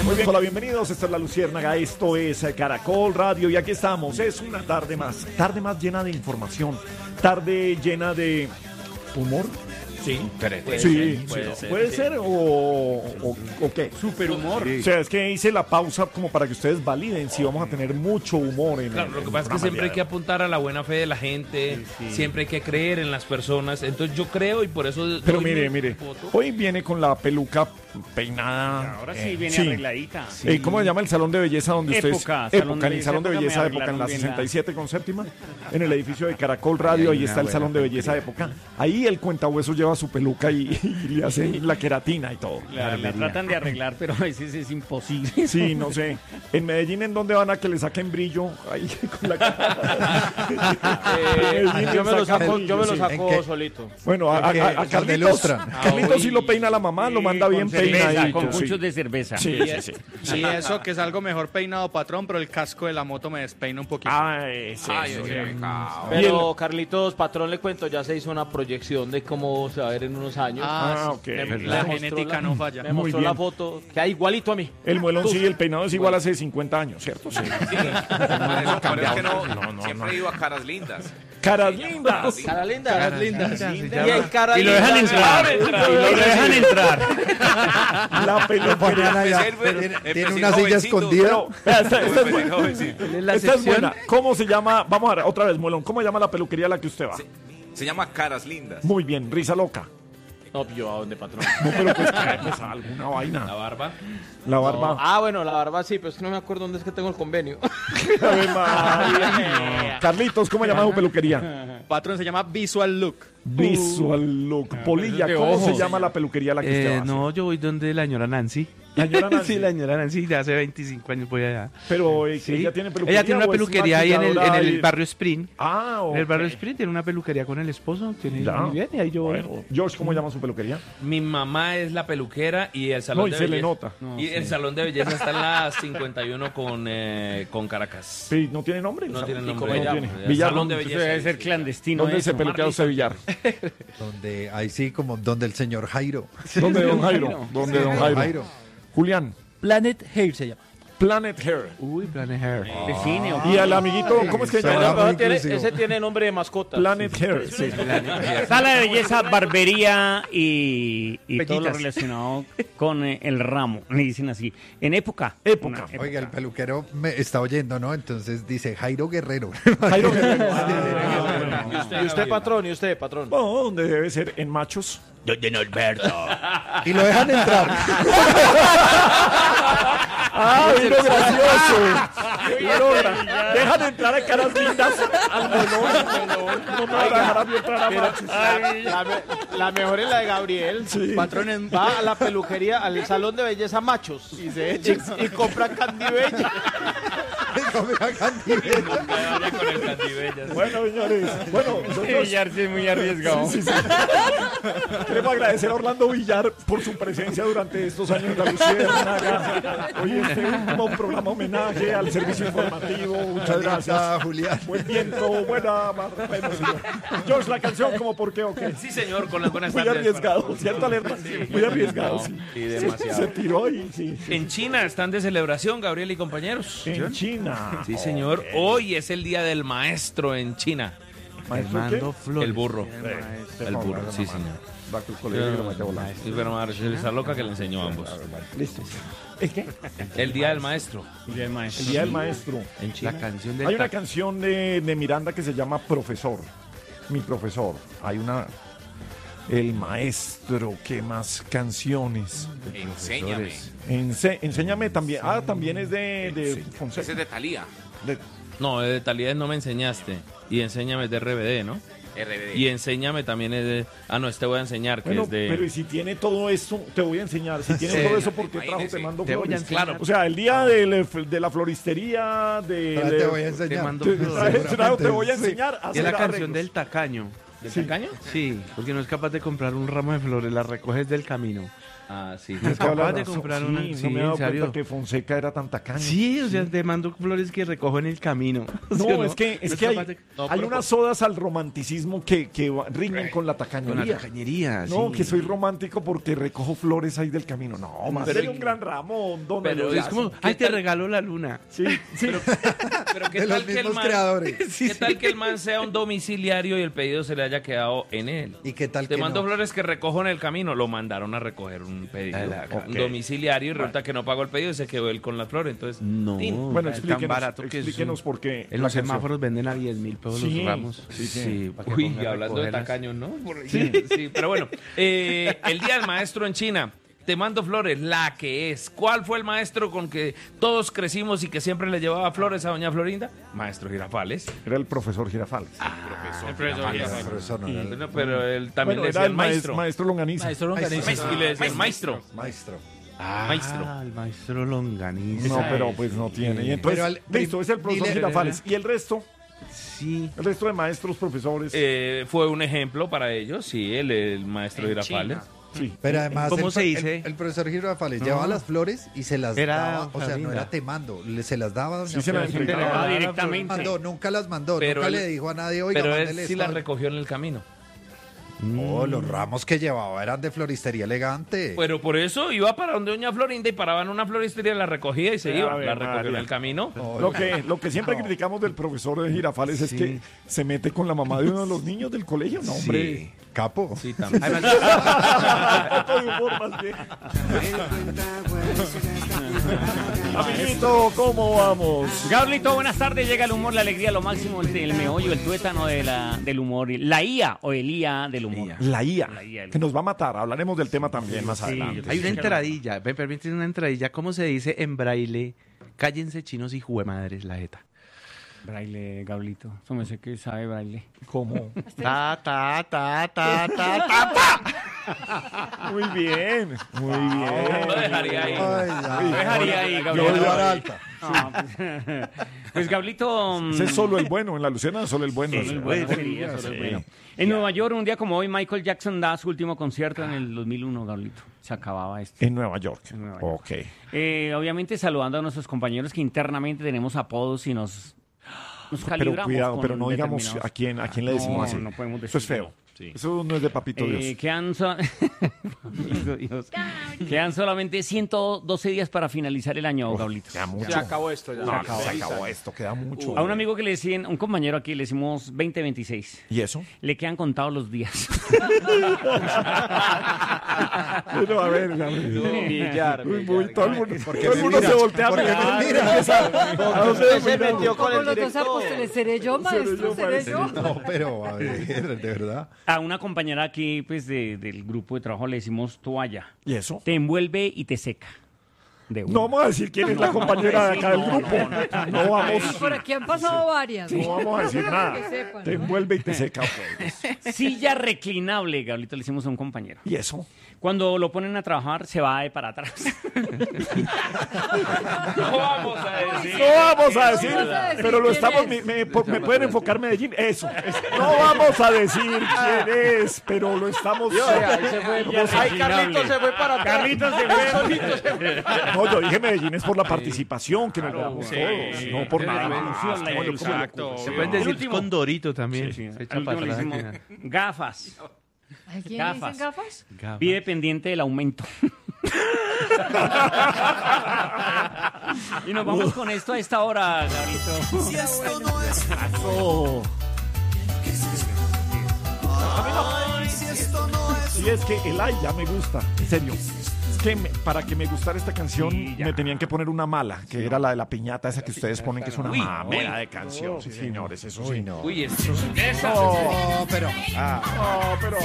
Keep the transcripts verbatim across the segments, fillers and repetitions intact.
Muy bien, hola, bienvenidos. Esta es La Luciérnaga, esto es Caracol Radio y aquí estamos. Es una tarde más, tarde más llena de información, tarde llena de humor. Sí, puede sí, ser, puede, sí, ser, puede sí. ser o, o, o qué. Super humor. Sí. O sea, es que hice la pausa como para que ustedes validen si vamos a tener mucho humor en Claro, el, lo que en pasa es que siempre hay que apuntar a la buena fe de la gente, sí, sí. siempre hay que creer en las personas. Entonces yo creo y por eso. Pero mire, mire, foto. Hoy viene con la peluca peinada. Ahora sí viene eh, arregladita. Sí. Eh, ¿Cómo se llama el salón de belleza donde ustedes? Época, Época, en el salón de belleza de Época, en la sesenta y siete con séptima, en el edificio de Caracol Radio, ahí está el salón de belleza de Época. Ahí el cuentahueso lleva su peluca y, y le hacen la queratina y todo. La, la tratan de arreglar, pero a veces es imposible. Sí, no sé. En Medellín, ¿en dónde van a que le saquen brillo? Ahí con la cara. eh, yo me lo saco, yo me lo saco solito. Bueno, a, a, a, a Carlitos, Carlitos sí lo peina la mamá, lo manda bien peinado. Con muchos sí. de cerveza. Sí, sí, sí. Sí, eso que es algo mejor peinado, patrón, pero el casco de la moto me despeina un poquito. Ay, sí, Ay, sí, sí, sí. Pero Carlitos, patrón, le cuento, ya se hizo una proyección de cómo se va a ver en unos años. Ah, ah ok. Me, la genética la, no falla. Me Muy mostró bien. la foto, que hay igualito a mí. El muelón sí, el peinado es igual hace cincuenta años, ¿cierto? Sí. Sí. No, pero es que no, no, no siempre no. he ido a Caras Lindas. Caras lindas. Caras lindas. Caras lindas. Y hay caras lindas. Y lo dejan entrar. Y lo dejan entrar. La peluquería. Tiene una silla escondida. Esta es buena. ¿Cómo se llama? Vamos a ver, otra vez, Muelón. ¿Cómo se llama la peluquería a la que usted va? Se, se llama Caras Lindas. Muy bien, risa loca. Obvio, ¿a dónde, patrón? No, pero pues, pues alguna vaina. ¿La barba? La barba. No. Ah, bueno, la barba sí, pero es que no me acuerdo dónde es que tengo el convenio. Carlitos, ¿cómo se llama su peluquería? Patrón, se llama Visual Look. Visual Look. Polilla, ¿cómo ojos. se llama la peluquería a la que eh, usted va? No, yo voy donde la señora Nancy. ¿La señora Nancy? Sí, la señora Nancy, de hace veinticinco años voy allá. Pero eh, sí. ella tiene peluquería. Ella tiene una peluquería ahí en el, en el barrio Spring. Ah, okay. En el barrio Spring tiene una peluquería con el esposo. Tiene ya. Muy bien, y ahí yo voy. Bueno. George, ¿cómo llama su peluquería? Mi mamá es la peluquera y el salón no, y de se belleza. le nota. No, y sí. el salón de belleza está en la cincuenta y uno con, eh, con Caracas. Sí, ¿no tiene nombre? No tiene nombre. ¿Cómo no tiene? El Villar. salón de belleza. Debe ser clandestino. ¿Dónde se peluquea usted, Villar? Donde, ahí sí, como donde el señor Jairo. ¿Dónde don Jairo? ¿Dónde don Jairo? Jairo? Julián. Planet Hair se llama. Planet Hair. Uy, Planet Hair. Oh. De cine. ¿O? Y al amiguito, ¿cómo es que se llama? Tiene, ese tiene nombre de mascota. Planet Hair. Sí. Sala de belleza, barbería y, y todo lo relacionado con eh, el ramo. Le dicen así. En época. Época. época. Oiga, el peluquero me está oyendo, ¿no? Entonces dice Jairo Guerrero. Jairo Guerrero. Ah, ¿Y, usted, ¿Y usted, patrón? ¿Y usted, patrón? Bueno, donde debe ser en Machos. Donde Norberto. Y lo dejan entrar. ¡Ah, vino gracioso! Vino, dejan entrar a Caras Lindas al melón. No me van a dejar a mí entrar a Machos. La, la mejor es la de Gabriel. Sí. Patrón va a la peluquería, al salón de belleza Machos. Y se echa y compra Candy Bella. Bueno, señores. Bueno, nosotros... Villar sí es muy arriesgado. Sí, sí, sí. Queremos agradecer a Orlando Villar por su presencia durante estos años en La Luciérnaga. Hoy este último programa homenaje al servicio informativo. Muchas gracias. Julián. Buen viento, buena mar. Bueno, señor. George, la canción como por qué o qué. Sí, señor, con las buenas Muy tardes. arriesgado, ¿cierto, Alerta? Muy arriesgado, sí. Sí, demasiado. Se tiró ahí, sí. sí. En China están de celebración, Gabriel y compañeros. En China. Sí, señor. Okay. Hoy es el día del maestro en China. Armando Flores. El burro. El, el burro, sí, señor. Va con el colegio y lo mete a volar. Sí, pero Marcelo está loca que le enseñó a ambos. Listo. ¿El qué? El día del maestro. El día del maestro. El día del maestro. En China. La canción del Hay una canción de, de Miranda que se llama Profesor. Mi profesor. Hay una... El maestro. ¿Qué más canciones? Enséñame. Ense, enséñame también. Ah, también es de, de Fonseca. Ese es de Thalía. De, no, de Talía no me enseñaste. Y enséñame de R B D, ¿no? R B D. Y enséñame también es de... Ah, no, este voy a enseñar, que bueno, es de... pero y si tiene todo eso, te voy a enseñar. Si tiene Sí. todo eso, ¿por qué trajo Te Mando Te voy a Flores? enseñar. Claro. O sea, el día de, de la floristería, de... Ahora de- te voy a enseñar. Te mando te, flores. trajo- te voy a enseñar a Y es hacer la canción arreglos. del tacaño. ¿Del Sí. tacaño? Sí, porque no es capaz de comprar un ramo de flores, las recoges del camino. Ah, sí. Tienes Capaz toda la de razón. comprar Sí, una- no sí, me he dado en serio. cuenta que Fonseca era tan tacaño. Sí, o sea, te mando flores que recojo en el camino. No, ¿Sí o es que, es No que hay, capaz de- No, hay pero unas sodas al romanticismo que, que va- riñen con la Con la tacañería. tacañería, No, sí. que soy romántico porque recojo flores ahí del camino. No, más Pero- sería un gran ramo, don pero Eloy. Es como, ¿Qué ay, te tal? regalo la luna. Sí, sí. Pero qué De tal los que el mismos man, creadores. ¿qué tal que el man sea un domiciliario y el pedido se le haya quedado en él? ¿Y qué tal Te que mando no? flores que recojo en el camino, lo mandaron a recoger un pedido, Ok. un domiciliario y resulta que no pagó el pedido y se quedó él con las flores. Entonces, No. tin. Bueno, es explíquenos, tan barato que explíquenos eso- por qué. En la los canción. semáforos venden a diez mil pesos Sí, los ramos. sí, sí. para que Uy, pongan a hablando de recogerlas. tacaños, ¿no? Por- Sí, sí, pero bueno, eh, el día del maestro en China. Te mando flores, la que es. ¿Cuál fue el maestro con que todos crecimos y que siempre le llevaba flores a doña Florinda? Maestro Girafales. Era el profesor Girafales. El profesor Girafales. Pero eso no era el- Bueno, pero él también Bueno, le era decía el el maestro, maestro. maestro Longaniza. Maestro Longaniza. Maestro, y le decía el maestro. Maestro. Ah, Maestro. el maestro Longaniza. No, pero pues no tiene. Y entonces, Pero al- listo, es el profesor dile- Girafales. ¿Y el resto? Sí. El resto de maestros, profesores. Eh, fue un ejemplo para ellos, sí, el, el maestro En Girafales. China. Sí. Pero además, ¿Cómo el, se el- dice? El, profesor Girafales No. llevaba las flores y se las Era daba. O sea, no Florinda. era temando, le- se las daba a doña Sí, se las Florinda. entregaba. Ah, Las directamente. mandó, nunca las mandó, Pero nunca él- le dijo a nadie, oiga, Pero él mándele sí esto la a- recogió en el camino. Oh, los ramos que llevaba eran de floristería elegante. Pero por eso iba para donde doña Florinda y paraba en una floristería, la recogía y se A iba. ver, La recogió en María. el camino. No, Lo que, lo que siempre criticamos del profesor de Girafales es que se mete con la mamá de uno de los niños del colegio. No, hombre. capo. Sí, también. Además, Un poco de humor más bien. Amiguito, ¿cómo vamos? Gablito, buenas tardes. Llega el humor, la alegría, lo máximo, el, el meollo, el tuétano de la, del humor. La I A o el I A del humor. La I A, La I A. que nos va a matar. Hablaremos del tema también más Sí, adelante. hay una entradilla. ¿Me permiten una entradilla? ¿Cómo se dice en braille? Cállense chinos y juemadres la jeta. Braille, Gablito. Eso me sé que sabe braille. ¿Cómo? Ta, ta, ta, ta, ta, ta, ta. Muy bien, muy bien. Lo dejaría ahí. Ay, Lo ya. dejaría ahí, Yo Gablito. voy a dar alta. No, pues, pues, Gablito. mm, Ese es solo el bueno, en la Luciana es solo el bueno. Sí, Sí. el bueno sería, solo el Sí. bueno. En Nueva York, un día como hoy, Michael Jackson da su último concierto en el dos mil uno, Gablito. Se acababa esto. En Nueva York. En Nueva York. Ok. Eh, obviamente saludando a nuestros compañeros que internamente tenemos apodos y nos, nos Pero calibramos. cuidado, con pero no digamos determinados- a quién, a quién le decimos No, así. no podemos Eso es decirlo. feo. Eso no es de papito Eh, Dios. quedan, so- Papito Dios. Quedan solamente ciento doce días para finalizar el año, Gablito. Queda mucho. Se acabó esto ya. No, se acabó, se acabó esto, queda mucho. A un amigo que le decían, un compañero aquí, le decimos veinte veintiséis. ¿Y eso? Le quedan contados los días. Pero a ver, a ver. Billar, Muy, billar, muy, todo el mundo, ¿Por qué todo el me mundo mira? se voltea a ¿Por qué mirar. me mira? ¿A dónde Usted se mira? metió con Como el los dos director. apóstoles, ¿seré yo, maestro? yo, ¿Seré parece. yo? No, pero a ver, de verdad. A una compañera aquí, pues, de- del grupo de trabajo le decimos toalla. ¿Y eso? Te envuelve y te seca. De una. No vamos a decir quién es la compañera de acá del grupo. No vamos, Por aquí han pasado varias. no vamos a decir nada. Que sepan. Te envuelve y te seca. pues. Silla reclinable, Gablito, le decimos a un compañero. ¿Y eso? Cuando lo ponen a trabajar, se va de para atrás. No vamos a decir. No vamos a decir, vamos a decir pero lo quién estamos. es. Me, me- po- me pueden enfocar Medellín. Eso. No vamos a decir quién es, pero lo estamos. Ahí se fue. Ay, Carlitos se fue para atrás. Carlitos se fue. No, yo dije Medellín es por la participación que nos veamos sí, todos, sí. no por La nada. ilusión, la No, yo ilusión. como- Exacto. Se pueden El decir último. Condorito también. Sí, Se al echa último para le atrás. decimos gafas. ¿A quién le Gafas. dicen gafas? Gafas. Pide pendiente del aumento. Y nos vamos con esto a esta hora, Gablito. Eso. Sí, es que el ay ya me gusta, en serio. Es que me- para que me gustara esta canción Sí, ya. me tenían que poner una mala, que era la de la piñata, esa que ustedes ponen que es una Uy, mamera uy. de canción. Sí, señores, eso sí. Uy, no. Uy, eso es esa. No, pero. No, pero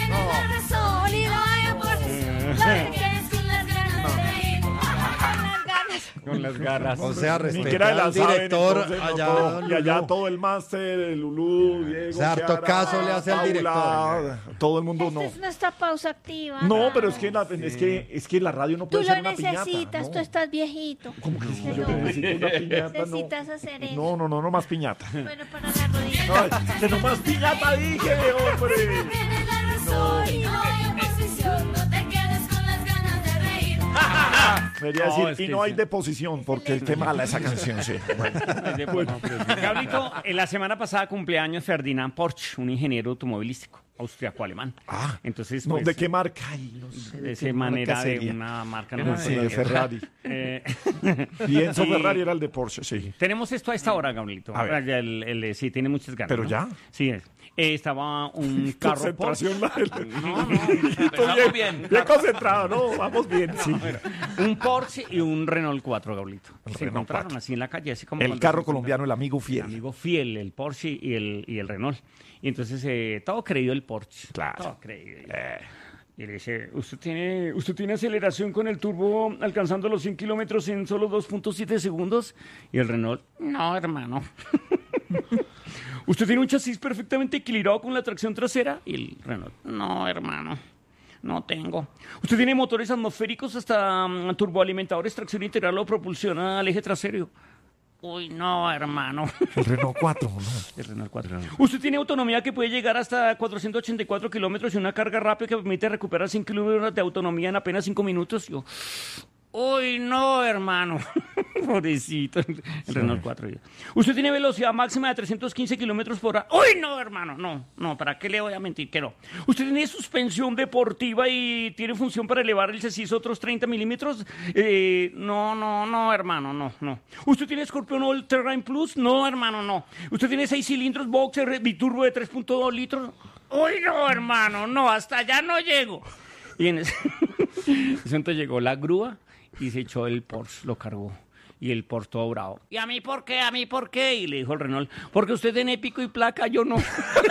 Con las garras. O sea, ni que respeta era de la al saben, director entonces, no allá. todo. don Y allá Lulú. todo el máster, el Lulú, Diego, O sea, harto Chiara, caso le hace al Paula, director. todo el mundo no. Esta es nuestra pausa activa. No, pero es que, la, es que es que la radio no Tú puede lo ser una piñata. necesitas, no. tú estás viejito. ¿Cómo que si No. yo necesito una piñata? No. Necesitas hacer eso. No, no, no, no más piñata. Bueno, para la rodilla. Ay, que no más piñata dije, hombre. Tienes la razón y no hay oposición. No te quedes con las ganas Quería No, decir, es y que no hay sí. deposición, porque qué mala esa canción, sí. Bueno. Bueno, Gablito, en la semana pasada cumpleaños Ferdinand Porsche, un ingeniero automovilístico austriaco-alemán. Ah, Entonces, no, pues, ¿de qué marca? Ay, no sé. de ¿qué esa marca manera de sería? una marca Era no Sí, sé. de Ferrari. Eh, Y Enzo y Ferrari era el de Porsche, sí. Tenemos esto a esta hora, Gablito. A ver. El, el- el- sí, tiene muchas ganas. ¿Pero ¿no? ya? Sí, es. Eh, estaba un carro Porsche. Concentración. La... No, no. Empezamos bien. Bien concentrado, ¿no? Vamos bien, sí. Un Porsche y un Renault cuatro, Gablito. El Se Renault encontraron cuatro. así en la calle, así como El cuando carro se colombiano, el amigo encuentran- fiel. el amigo fiel, el Porsche y el, y el Renault. Y entonces eh, todo creído el Porsche. Claro. Todo creído. Y le dice, ¿usted tiene, ¿usted tiene aceleración con el turbo alcanzando los cien kilómetros en solo dos punto siete segundos? Y el Renault, no, hermano. ¿Usted tiene un chasis perfectamente equilibrado con la tracción trasera? Y el Renault, no, hermano. No tengo. ¿Usted tiene motores atmosféricos hasta mm, turboalimentadores, tracción integral o propulsión al eje trasero? Uy, no, hermano. El Renault cuatro, ¿no? El Renault cuatro. ¿Usted tiene autonomía que puede llegar hasta cuatrocientos ochenta y cuatro kilómetros y una carga rápida que permite recuperar cien kilómetros de autonomía en apenas cinco minutos? Yo, uy, no, hermano. Pobrecito, el Renault cuatro. ¿Usted tiene velocidad máxima de trescientos quince kilómetros por hora? Uy, no, hermano, no, no, ¿para qué le voy a mentir que no? ¿Usted tiene suspensión deportiva y tiene función para elevar el chasis otros treinta milímetros? Eh, no, no, no, hermano, no, no. ¿Usted tiene Scorpion All Terrain Plus? No, hermano, no. ¿Usted tiene seis cilindros boxer biturbo de tres punto dos litros? Uy, no, hermano, no, hasta allá no llego. Y en ese momento llegó la grúa y se echó el Porsche, lo cargó. Y el Porsche todo bravo. ¿Y a mí por qué? ¿A mí por qué? Y le dijo el Renault, porque usted tiene pico y placa, yo no.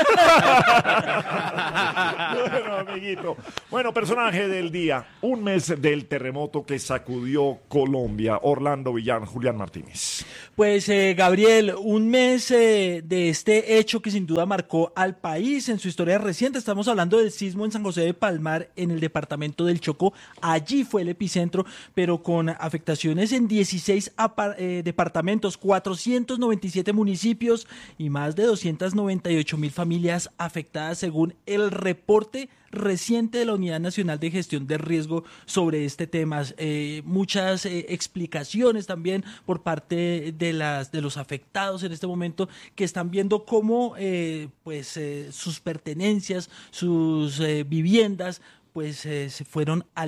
Bueno, amiguito. Bueno, personaje del día. Un mes del terremoto que sacudió Colombia. Orlando Villán, Julián Martínez. Pues eh, Gabriel, un mes eh, de este hecho que sin duda marcó al país en su historia reciente. Estamos hablando del sismo en San José de Palmar, en el departamento del Chocó. Allí fue el epicentro, pero con afectaciones en dieciséis apar- eh, departamentos, cuatrocientos noventa y siete municipios y más de doscientas noventa y ocho mil familias afectadas según el reporte reciente de la Unidad Nacional de Gestión de Riesgo sobre este tema. Eh, muchas eh, explicaciones también por parte de las de los afectados en este momento, que están viendo cómo eh, pues eh, sus pertenencias, sus eh, viviendas pues eh, se fueron al